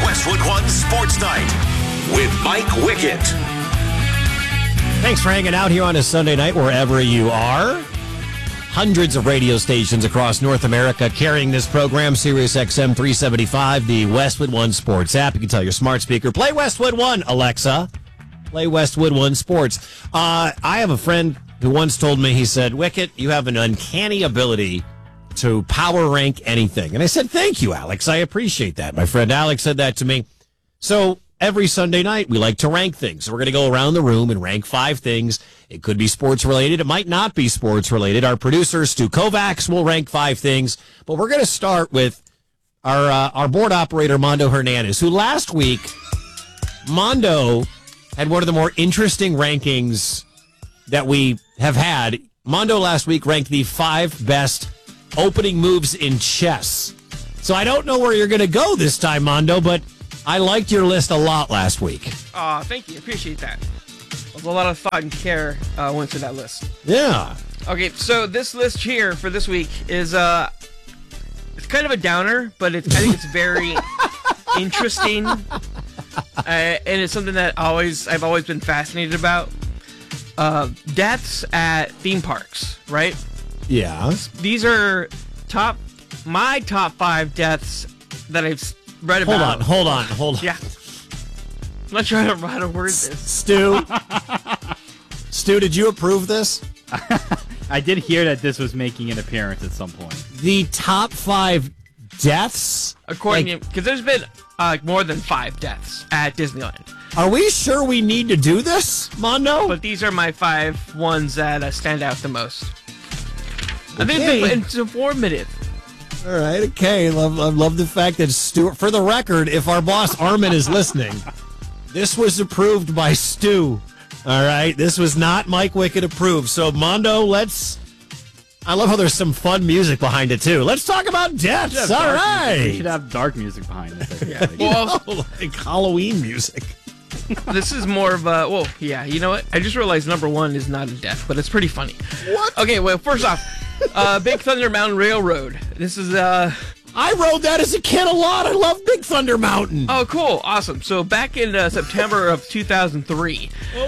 Westwood One Sports Night with Mike Wickett. Thanks for hanging out here on a Sunday night, wherever you are. Hundreds of radio stations across North America carrying this program, Sirius XM 375, the Westwood One Sports app. You can tell your smart speaker, play Westwood One, Alexa. Play Westwood One Sports. I have a friend who once told me, he said, Wickett, you have an uncanny ability to power rank anything. And I said, thank you, Alex. I appreciate that. My friend Alex said that to me. So every Sunday night, we like to rank things. So we're going to go around the room and rank 5 things. It could be sports related. It might not be sports related. Our producer, Stu Kovacs, will rank 5 things. But we're going to start with our board operator, Mondo Hernandez, who last week, Mondo had one of the more interesting rankings that we have had. Mondo last week ranked the 5 best opening moves in chess. So I don't know where you're going to go this time, Mondo, but I liked your list a lot last week. Thank you. Appreciate that. There's a lot of thought and care went to that list. Yeah. Okay, so this list here for this week is it's kind of a downer, but I think it's very interesting, and it's something that I've always been fascinated about. Deaths at theme parks, right? Yeah. These are my top 5 deaths that I've read about. Hold on. Yeah. I'm not sure how to word this. Stu, did you approve this? I did hear that this was making an appearance at some point. The top 5 deaths? According to, because there's been more than 5 deaths at Disneyland. Are we sure we need to do this, Mondo? But these are my 5 ones that stand out the most. I think it's informative. All right, okay. I love the fact that Stu, for the record, if our boss Armin is listening, this was approved by Stu. All right, this was not Mike Wickett approved. So, Mondo, I love how there's some fun music behind it, too. Let's talk about deaths. All right. We should have dark music behind this. Yeah. Well, like Halloween music. This is more of a, well, yeah, you know what? I just realized number 1 is not a death, but it's pretty funny. What? Okay, well, first off, Big Thunder Mountain Railroad. This is, I rode that as a kid a lot. I love Big Thunder Mountain. Oh, cool. Awesome. So back in September of 2003,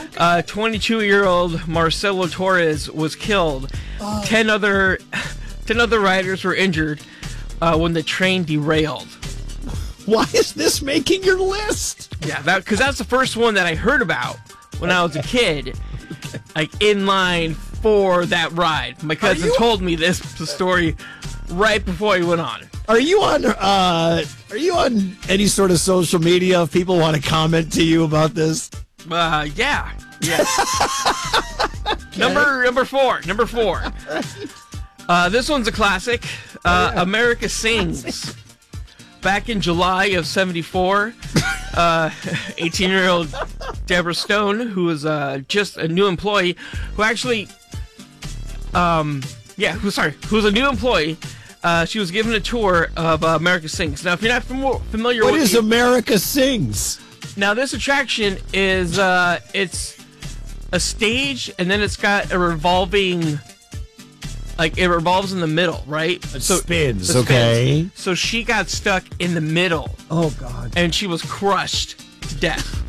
22-year-old Marcelo Torres was killed. 10 other riders were injured when the train derailed. Why is this making your list? Yeah, because that's the first one that I heard about when I was a kid, like in line for that ride. My cousin told me the story right before he went on. Are you on any sort of social media if people want to comment to you about this? Yeah. Okay. Number four. This one's a classic. America Sings. Back in July of 1974, 18-year-old Deborah Stone, who was just a new employee, who actually, who was a new employee. She was given a tour of America Sings. Now, if you're not familiar with... What is America Sings? Now, this attraction is, it's a stage, and then it's got a revolving... Like, it revolves in the middle, right? It spins, okay. So she got stuck in the middle. Oh, God. And she was crushed to death.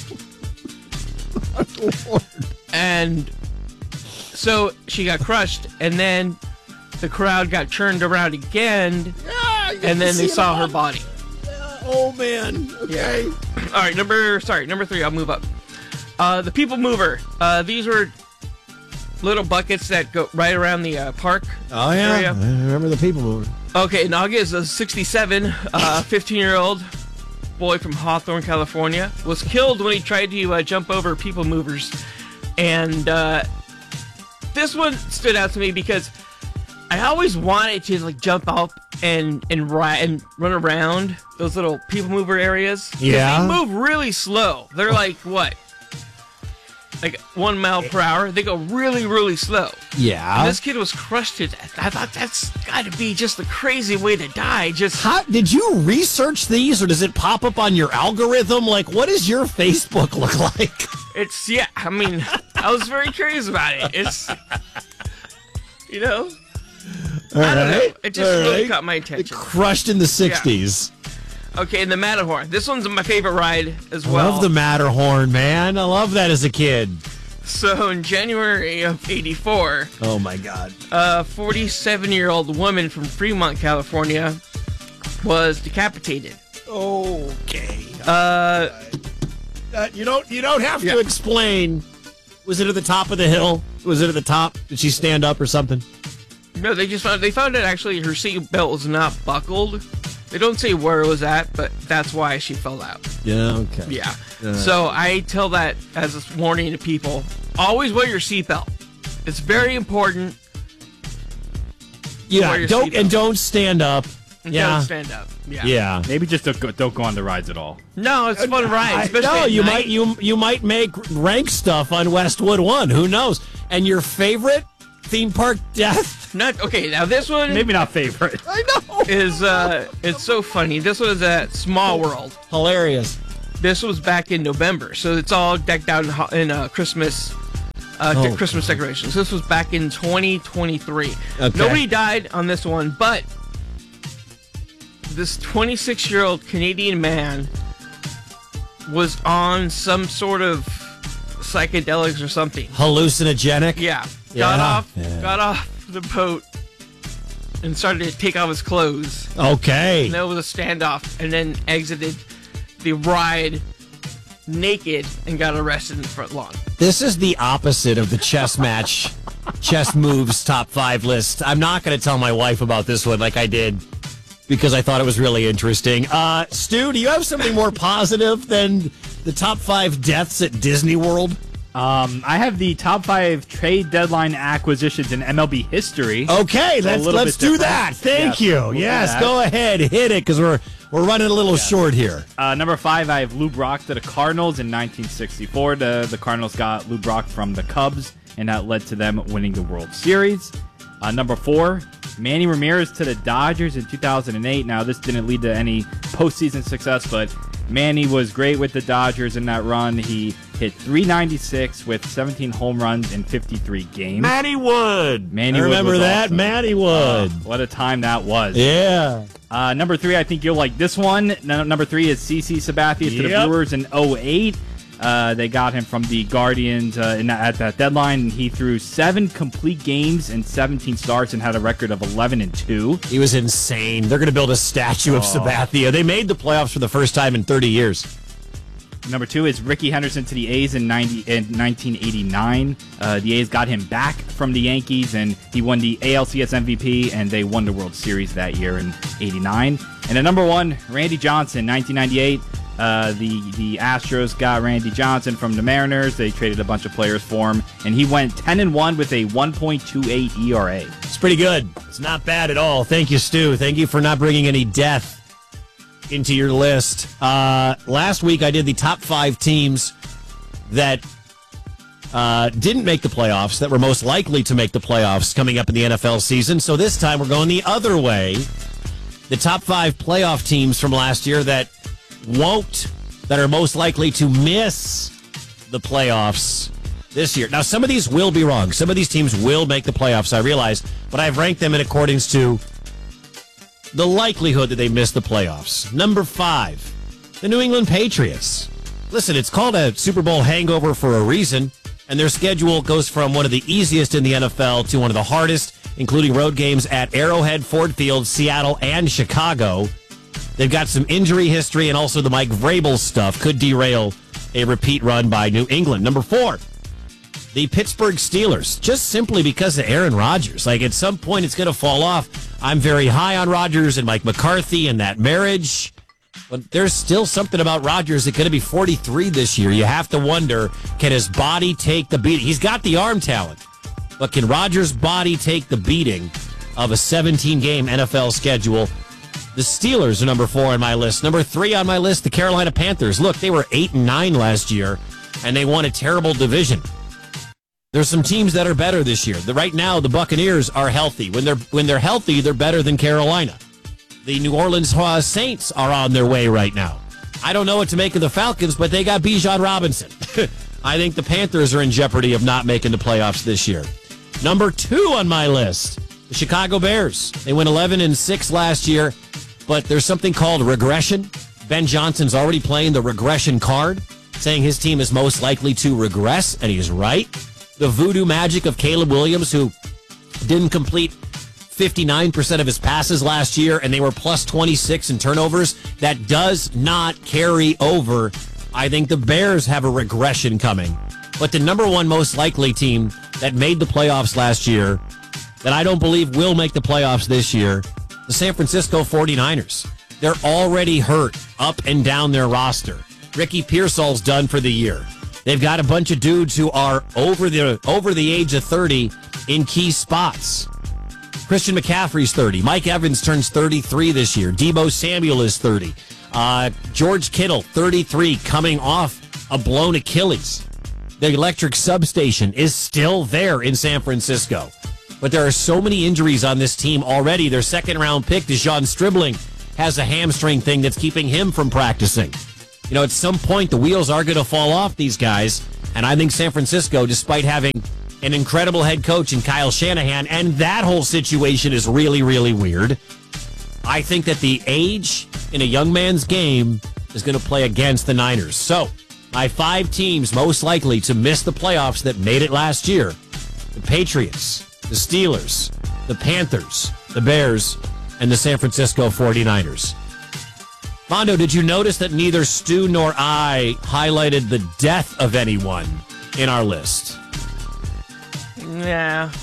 Lord. And so she got crushed, and then the crowd got turned around again, and then they saw her body. Oh, man. Okay. Yeah. All right, number 3, I'll move up. The People Mover. These were little buckets that go right around the park. Oh, yeah. area. I remember the People Mover. Okay, in August of 1967, 15-year-old boy from Hawthorne, California, was killed when he tried to jump over People Movers. And this one stood out to me because I always wanted to jump up and run around those little People Mover areas. Yeah. They move really slow. They're like, what? Like 1 mile per hour. They go really, really slow. Yeah. And this kid was crushed to death. I thought that's got to be just a crazy way to die. Did you research these, or does it pop up on your algorithm? Like, what does your Facebook look like? I mean, I was very curious about it. It's, I don't know. It just really caught my attention. Crushed in the 60s. Okay, and the Matterhorn. This one's my favorite ride as I well. love the Matterhorn, man. I love that as a kid. So in January of 84, Oh, my God. a 47-year-old woman from Fremont, California, was decapitated. Okay. You don't have Yeah. to explain. Was it at the top of the hill? Was it at the top? Did she stand up or something? No, they found that actually her seatbelt was not buckled. They don't say where it was at, but that's why she fell out. Yeah, okay. Yeah. So I tell that as a warning to people. Always wear your seatbelt. It's very important. Yeah, Wear your don't seatbelt. stand up. And Yeah. Don't stand up. Yeah. Yeah. Maybe just don't go on the rides at all. No, it's a fun ride. Especially No, at you night. you might make rank stuff on Westwood 1. Who knows? And your favorite theme park death? Not okay. Now this one Maybe not favorite. I know. is it's so funny. This one is at Small World. Hilarious. This was back in November, so it's all decked out in Christmas. Christmas decorations. This was back in 2023. Okay. Nobody died on this one, but this 26-year-old Canadian man was on some sort of psychedelics or something. Hallucinogenic? Yeah. Yeah. Got off the boat and started to take off his clothes. Okay. And there was a standoff, and then exited the ride naked and got arrested in the front lawn. This is the opposite of the chess match, chess moves top 5 list. I'm not going to tell my wife about this one like I did because I thought it was really interesting. Stu, do you have something more positive than the top 5 deaths at Disney World? I have the top 5 trade deadline acquisitions in MLB history. Okay, let's little do bit different. that. Thank Yes, you. we'll do Yes, that. go ahead, hit it because we're running a little short here. Number 5, I have Lou Brock to the Cardinals in 1964. The Cardinals got Lou Brock from the Cubs, and that led to them winning the World Series. Number 4, Manny Ramirez to the Dodgers in 2008. Now, this didn't lead to any postseason success, but Manny was great with the Dodgers in that run. He hit .396 with 17 home runs in 53 games. Matty Wood. Manny I Wood remember was that, awesome. Matty Wood. What a time that was. Yeah. Number 3, I think you'll like this one. Number 3 is CC Sabathia to the Yep. Brewers in 08. They got him from the Guardians at that deadline, and he threw 7 complete games and 17 starts and had a record of 11-2. He was insane. They're going to build a statue of Sabathia. They made the playoffs for the first time in 30 years. Number 2 is Ricky Henderson to the A's in 1989. The A's got him back from the Yankees, and he won the ALCS MVP, and they won the World Series that year in 89. And at number 1, Randy Johnson, 1998. The Astros got Randy Johnson from the Mariners. They traded a bunch of players for him, and he went 10-1 with a 1.28 ERA. It's pretty good. It's not bad at all. Thank you, Stu. Thank you for not bringing any death into your list. Last week, I did the top 5 teams that didn't make the playoffs, that were most likely to make the playoffs coming up in the NFL season. So this time, we're going the other way. The top 5 playoff teams from last year that are most likely to miss the playoffs this year. Now, some of these will be wrong. Some of these teams will make the playoffs, I realize, but I've ranked them in accordance to the likelihood that they miss the playoffs. Number 5, the New England Patriots. Listen, it's called a Super Bowl hangover for a reason, and their schedule goes from one of the easiest in the NFL to one of the hardest, including road games at Arrowhead, Ford Field, Seattle, and Chicago. They've got some injury history, and also the Mike Vrabel stuff could derail a repeat run by New England. Number 4, the Pittsburgh Steelers, just simply because of Aaron Rodgers. Like, at some point, it's going to fall off. I'm very high on Rodgers and Mike McCarthy and that marriage, but there's still something about Rodgers that's going to be 43 this year. You have to wonder, can his body take the beating? He's got the arm talent, but can Rodgers' body take the beating of a 17-game NFL schedule? The Steelers are number 4 on my list. Number 3 on my list, the Carolina Panthers. Look, they were 8-9 last year, and they won a terrible division. There's some teams that are better this year. Right now, the Buccaneers are healthy. When they're healthy, they're better than Carolina. The New Orleans Saints are on their way right now. I don't know what to make of the Falcons, but they got Bijan Robinson. I think the Panthers are in jeopardy of not making the playoffs this year. Number 2 on my list, the Chicago Bears. They went 11-6 last year, but there's something called regression. Ben Johnson's already playing the regression card, saying his team is most likely to regress, and he's right. The voodoo magic of Caleb Williams, who didn't complete 59% of his passes last year, and they were plus 26 in turnovers, that does not carry over. I think the Bears have a regression coming. But the number one most likely team that made the playoffs last year, that I don't believe will make the playoffs this year, the San Francisco 49ers. They're already hurt up and down their roster. Ricky Pearsall's done for the year. They've got a bunch of dudes who are over the age of 30 in key spots. Christian McCaffrey's 30. Mike Evans turns 33 this year. Deebo Samuel is 30. George Kittle, 33, coming off a blown Achilles. The electric substation is still there in San Francisco. But there are so many injuries on this team already. Their second-round pick, DeJon Stribling, has a hamstring thing that's keeping him from practicing. You know, at some point, the wheels are going to fall off these guys. And I think San Francisco, despite having an incredible head coach in Kyle Shanahan, and that whole situation is really, really weird, I think that the age in a young man's game is going to play against the Niners. So, my 5 teams most likely to miss the playoffs that made it last year: the Patriots, the Steelers, the Panthers, the Bears, and the San Francisco 49ers. Mondo, did you notice that neither Stu nor I highlighted the death of anyone in our list? Yeah.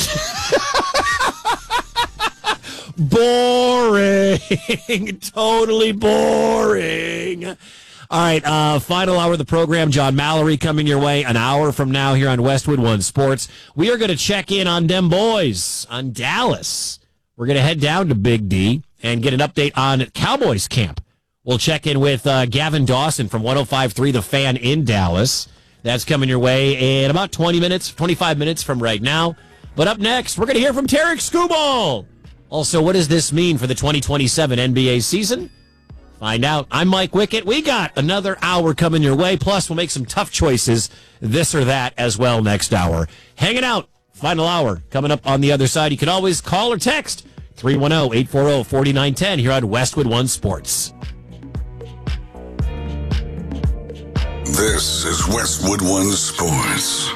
Boring. Totally boring. All right, final hour of the program. John Mallory coming your way an hour from now here on Westwood One Sports. We are going to check in on them boys, on Dallas. We're going to head down to Big D and get an update on Cowboys camp. We'll check in with Gavin Dawson from 105.3 The Fan in Dallas. That's coming your way in about 25 minutes from right now. But up next, we're going to hear from Tarek Skubal. Also, what does this mean for the 2027 NBA season? Find out. I'm Mike Wickett. We got another hour coming your way. Plus, we'll make some tough choices, this or that, as well next hour. Hanging out. Final hour coming up on the other side. You can always call or text 310-840-4910 here on Westwood One Sports. This is Westwood One Sports.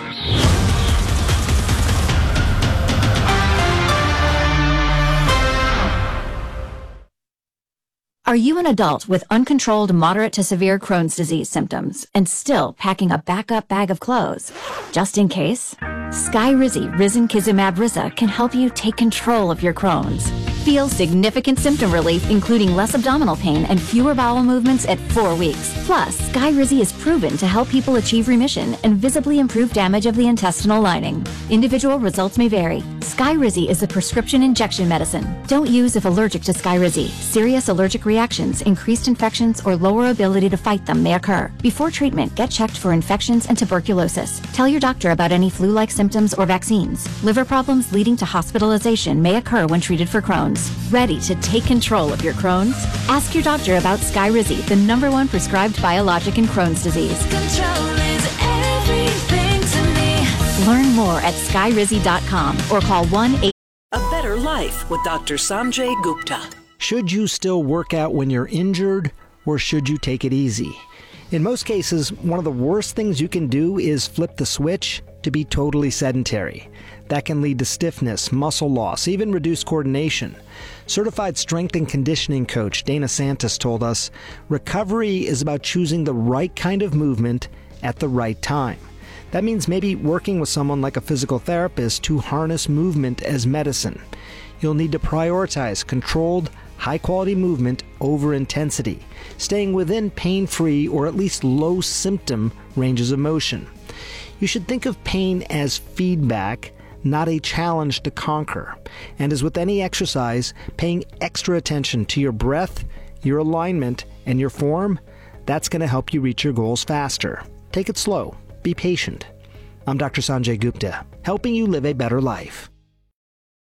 Are you an adult with uncontrolled moderate to severe Crohn's disease symptoms and still packing a backup bag of clothes? Just in case, Skyrizi Risankizumab Riza can help you take control of your Crohn's. Feel significant symptom relief, including less abdominal pain and fewer bowel movements at 4 weeks. Plus, Skyrizi is proven to help people achieve remission and visibly improve damage of the intestinal lining. Individual results may vary. Skyrizi is a prescription injection medicine. Don't use if allergic to Skyrizi. Serious allergic reactions, increased infections, or lower ability to fight them may occur. Before treatment, get checked for infections and tuberculosis. Tell your doctor about any flu-like symptoms or vaccines. Liver problems leading to hospitalization may occur when treated for Crohn's. Ready to take control of your Crohn's? Ask your doctor about Skyrizi, the #1 prescribed biologic in Crohn's disease. Control is everything to me. Learn more at skyrizi.com or call 1-800. A Better Life with Dr. Sanjay Gupta. Should you still work out when you're injured, or should you take it easy? In most cases, one of the worst things you can do is flip the switch to be totally sedentary. That can lead to stiffness, muscle loss, even reduced coordination. Certified strength and conditioning coach Dana Santos told us, recovery is about choosing the right kind of movement at the right time. That means maybe working with someone like a physical therapist to harness movement as medicine. You'll need to prioritize controlled, high-quality movement over intensity, staying within pain-free or at least low-symptom ranges of motion. You should think of pain as feedback, not a challenge to conquer. And as with any exercise, paying extra attention to your breath, your alignment, and your form, that's going to help you reach your goals faster. Take it slow. Be patient. I'm Dr. Sanjay Gupta, helping you live a better life.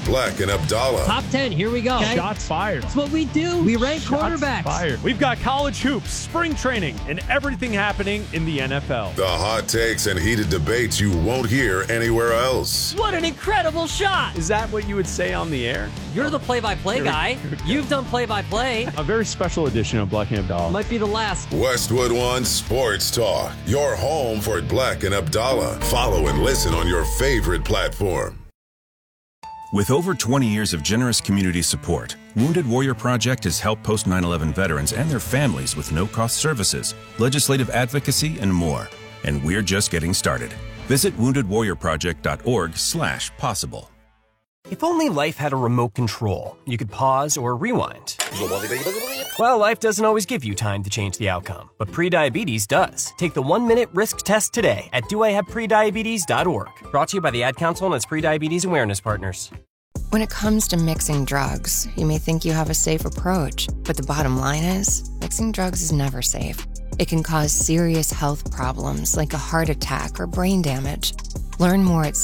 Black and Abdallah. Top 10, here we go. Okay. Shots fired. That's what we do. We rank quarterbacks. Fired. We've got college hoops, spring training, and everything happening in the NFL. The hot takes and heated debates you won't hear anywhere else. What an incredible shot. Is that what you would say on the air? You're the play-by-play guy. You've done play-by-play. A very special edition of Black and Abdallah. Might be the last. Westwood One Sports Talk. Your home for Black and Abdallah. Follow and listen on your favorite platform. With over 20 years of generous community support, Wounded Warrior Project has helped post 9/11 veterans and their families with no-cost services, legislative advocacy, and more. And we're just getting started. Visit woundedwarriorproject.org/possible. If only life had a remote control, you could pause or rewind. Well, life doesn't always give you time to change the outcome, but prediabetes does. Take the 1-minute risk test today at doihaveprediabetes.org. Brought to you by the Ad Council and its prediabetes awareness partners. When it comes to mixing drugs, you may think you have a safe approach, but the bottom line is, mixing drugs is never safe. It can cause serious health problems like a heart attack or brain damage. Learn more at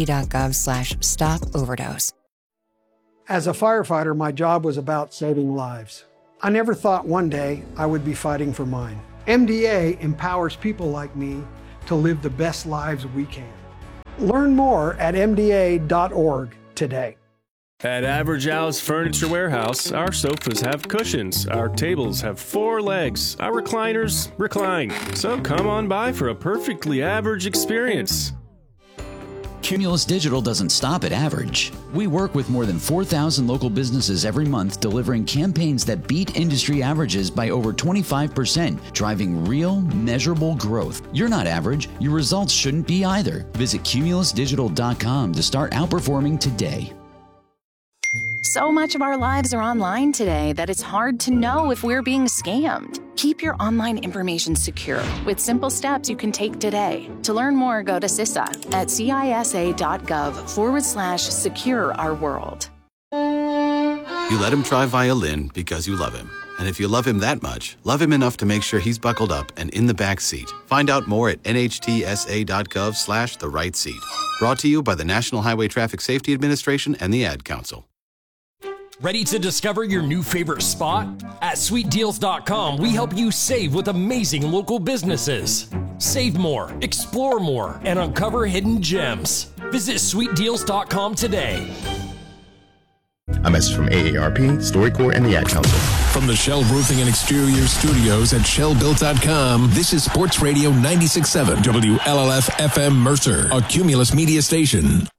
cdc.gov/stop-overdose. As a firefighter, my job was about saving lives. I never thought one day I would be fighting for mine. MDA empowers people like me to live the best lives we can. Learn more at mda.org today. At Average Al's Furniture Warehouse, our sofas have cushions, our tables have 4 legs, our recliners recline. So come on by for a perfectly average experience. Cumulus Digital doesn't stop at average. We work with more than 4,000 local businesses every month, delivering campaigns that beat industry averages by over 25%, driving real, measurable growth. You're not average. Your results shouldn't be either. Visit cumulusdigital.com to start outperforming today. So much of our lives are online today that it's hard to know if we're being scammed. Keep your online information secure with simple steps you can take today. To learn more, go to CISA at cisa.gov/secure our world. You let him try violin because you love him. And if you love him that much, love him enough to make sure he's buckled up and in the back seat. Find out more at nhtsa.gov/the-right seat. Brought to you by the National Highway Traffic Safety Administration and the Ad Council. Ready to discover your new favorite spot? At sweetdeals.com, we help you save with amazing local businesses. Save more, explore more, and uncover hidden gems. Visit sweetdeals.com today. A message from AARP, StoryCorps, and the Ad Council. From the Shell Roofing and Exterior Studios at ShellBuilt.com, this is Sports Radio 96.7 WLLF FM Mercer, a Cumulus media station.